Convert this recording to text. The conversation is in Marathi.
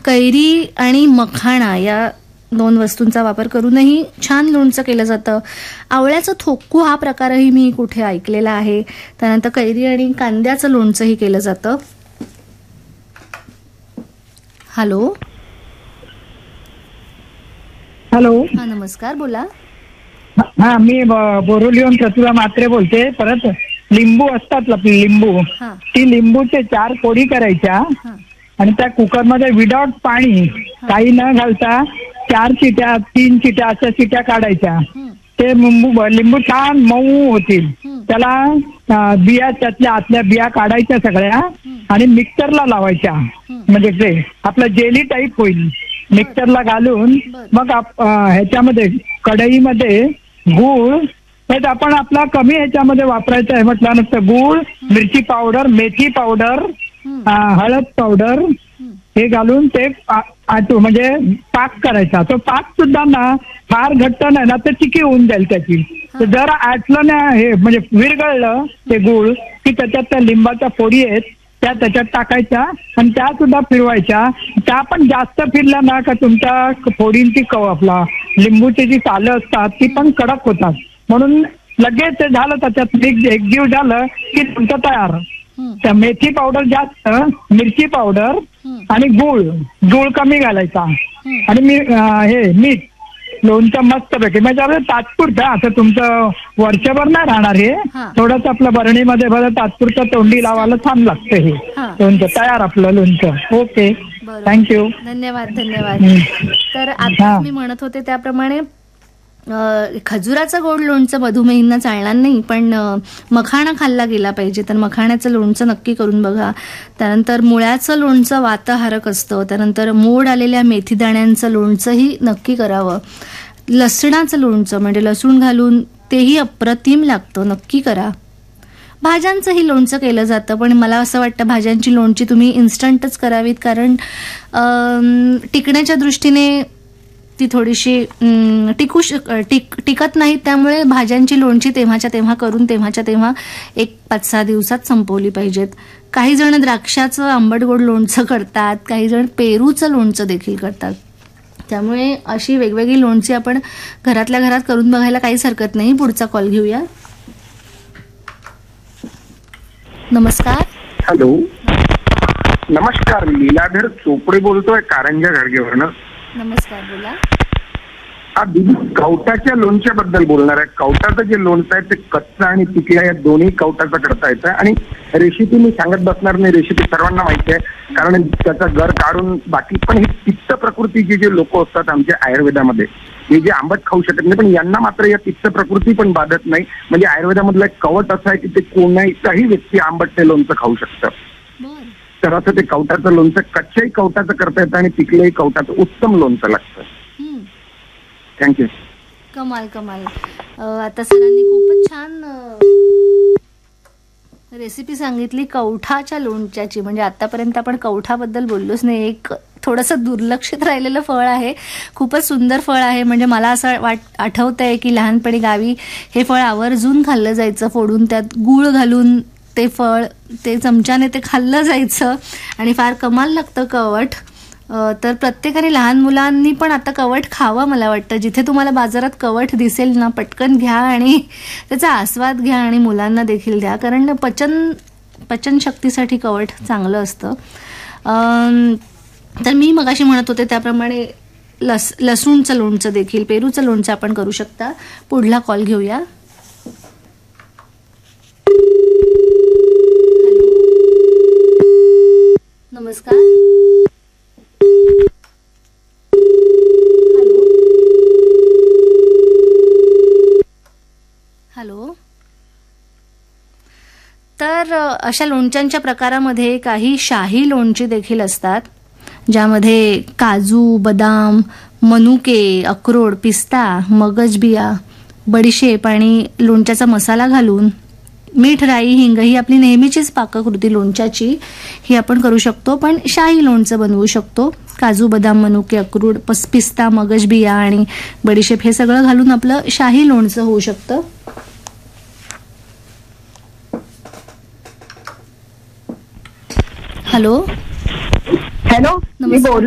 कैरी आणि मखाणा या 2 वस्तूंचा वापर करूनही छान लोणचं केलं जातं. आवळ्याचं थोक्कू हा प्रकारही मी कुठे ऐकलेला आहे. त्यानंतर कैरी आणि कांद्याचं लोणचंही केलं जातं. हॅलो. हॅलो. हा, नमस्कार, बोला. हा, मी बोरिवलीहून प्रतिभा म्हात्रे बोलते. परत लिंबू असतात आपले लिंबू, हा ती लिंबूचे 4 फोडी करायच्या हा आणि त्या कुकरमध्ये विदाउट पाणी काही न घालता 4 शिट्या 3 शिट्या अशा शिट्या काढायच्या. ते लिंबू छान मऊ होतील. त्याला बिया त्यातल्या आतल्या बिया काढायच्या सगळ्या आणि मिक्सरला लावायच्या. म्हणजे ते आपलं जेली टाईप होईल. मिक्सरला घालून मग ह्याच्यामध्ये कढईमध्ये गूळ, हे आपण आपला कमी ह्याच्यामध्ये वापरायचं आहे म्हटल्यानंतर गूळ, मिरची पावडर, मेथी पावडर, हळद पावडर हे घालून ते आटू म्हणजे पाक करायचा. तो पाक सुद्धा ना फार घट्ट नाही ना तर चिकी होऊन जाईल त्याची. तर जर आटलं ना हे म्हणजे विरघळलं ते गूळ की त्याच्यात त्या लिंबाच्या फोडी आहेत त्या त्याच्यात टाकायच्या आणि त्या सुद्धा फिरवायच्या. त्या पण जास्त फिरल्या ना का तुमच्या फोडींची आपला लिंबूची जी सालं असतात ती पण कडक होतात. म्हणून लगेच ते झालं त्याच्यात एकजीव झालं की तुमचं तयार. त्या मेथी पावडर जास्त, मिरची पावडर आणि गूळ कमी घालायचा आणि हे मीठ. लोणचं मस्त पैकी म्हणजे तात्पुरतं, आता तुमचं वर्षभर नाही राहणार हे. थोडंच आपलं बरणीमध्ये भरत तात्पुरतं तोंडी लावायला छान लागतं हे लोणचं. तयार आपलं लोणचं. Okay, thank you. धन्यवाद. धन्यवाद. तर आता मी म्हणत होते त्याप्रमाणे खजुराचं गोड लोणचं मधुमेहींना चालणार नाही, पण मखाणा खाल्ला गेला पाहिजे. तर मखाण्याचं लोणचं नक्की करून बघा. त्यानंतर मुळ्याचं लोणचं वातहारक असतं. त्यानंतर मोड आलेल्या मेथीदाण्यांचं लोणचंही नक्की करावं. लसणाचं लोणचं म्हणजे लसूण घालून तेही अप्रतिम लागतं, नक्की करा. भाज्यांचंही लोणचं केलं जातं, पण मला असं वाटतं भाज्यांची लोणची तुम्ही इन्स्टंटच करावीत, कारण टिकण्याच्या दृष्टीने ती थोडीशी टिकत नाहीत. त्यामुळे भाज्यांची लोणची तेव्हाच्या तेव्हा करून तेव्हाच्या तेव्हा 5-6 दिवसात संपवली पाहिजेत. काही जण द्राक्षाचं आंबट गोड लोणचं करतात, काही जण पेरूचं लोणचं देखील करतात. त्यामुळे अशी वेगवेगळी लोणची आपण घरातल्या घरात करून बघायला काहीच हरकत नाही. पुढचा कॉल घेऊया. नमस्कार. हॅलो, नमस्कार. लीलाधर चोपडे बोलतोय कारंजा घाडगेवरनं. नमस्कार, बोला. कवटाच्या लोणच्याबद्दल बोलणार आहे. कवटाचं जे लोणचं आहे ते कच्चं आणि पिकल्या या दोन्ही कवटाचं करता येतं. आणि रेसिपी मी सांगत बसणार नाही, रेसिपी सर्वांना माहिती आहे कारण त्याचा गर काढून बाकी. पण हे पित्त प्रकृतीचे जे लोक असतात आमच्या आयुर्वेदामध्ये, हे जे आंबट खाऊ शकत नाही पण यांना मात्र या पित्त प्रकृती पण बाधत नाही. म्हणजे आयुर्वेदामधलं एक कवट असं आहे की ते कोणाचाही व्यक्ती आंबट ते लोणचं खाऊ शकतं. तर असं ते कवटाचं लोणचं कच्च्याही कवटाचं करता येतं आणि पिकल्याही कवटाचं उत्तम लोणचं लागतं. थँक्यू. कमाल कमाल. आता सरांनी खूपच छान रेसिपी सांगितली कवठाच्या लोणच्याची. म्हणजे आतापर्यंत आपण कवठाबद्दल बोललोच नाही. एक थोडंसं दुर्लक्षित राहिलेलं फळ आहे, खूपच सुंदर फळ आहे. म्हणजे मला असं आठवतंय की लहानपणी गावी हे फळ आवर्जून खाल्लं जायचं. फोडून त्यात गूळ घालून ते फळ ते चमच्याने ते खाल्लं जायचं आणि फार कमाल लागतं कवठ. तर प्रत्येकाने लहान मुलांनी पण आता कवठ खावं. मला वाटतं जिथे तुम्हाला बाजारात कवठ दिसेल ना पटकन घ्या आणि त्याचा आस्वाद घ्या आणि मुलांना देखील द्या, कारण पचनशक्तीसाठी कवठ चांगलं असतं. तर मी मगाशी म्हणत होते त्याप्रमाणे लसूणचं लोणचं देखील, पेरूचं लोणचं आपण करू शकता. पुढला कॉल घेऊया. नमस्कार. हॅलो. तर अशा लोणच्यांच्या प्रकारामध्ये काही शाही लोणची देखील असतात, ज्यामध्ये काजू, बदाम, मनुके, अक्रोड, पिस्ता, मगजबिया, बडीशेप आणि लोणच्याचा मसाला घालून मीठ, राई, हिंग ही आपली नेहमीचीच पाककृती लोणच्याची ही आपण करू शकतो. पण शाही लोणचं बनवू शकतो. काजू, बदाम, मनुके, अक्रोड, पिस्ता, मगजबिया आणि बडीशेप हे सगळं घालून आपलं शाही लोणचं होऊ शकतं. हॅलो. हॅलो, नमस्कार.